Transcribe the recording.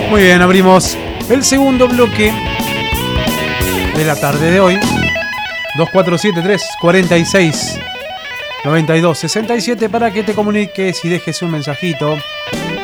Muy bien, abrimos el segundo bloque de la tarde de hoy. 2473 46 92 67 para que te comuniques y dejes un mensajito